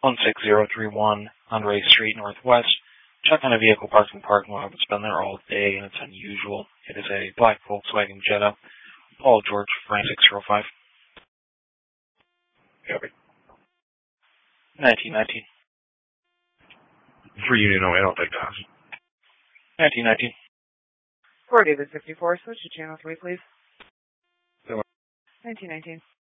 16031 on Ray Street Northwest. Check on a vehicle parked in the parking lot. It's been there all day and it's unusual. It is a black Volkswagen Jetta. Paul George, Frank 605. Copy. 1919. For Union only, I don't take that. 1919. For David 54, switch to channel 3, please. 1919.